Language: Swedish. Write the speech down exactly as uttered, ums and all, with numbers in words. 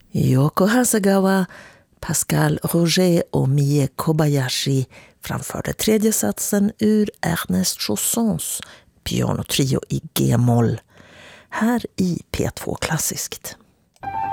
Yoko Hasegawa, Pascal Roger och Mie Kobayashi framförde tredje satsen ur Ernest Chaussons pianotrio i G-moll här i P två Klassiskt.